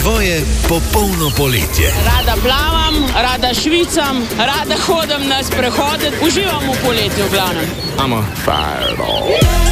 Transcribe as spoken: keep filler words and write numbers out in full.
tvoje popolno poletje. Rada plavam, rada švicam, rada hodim na sprehode, uživam v poletju v glavnem. Amo. Fireball.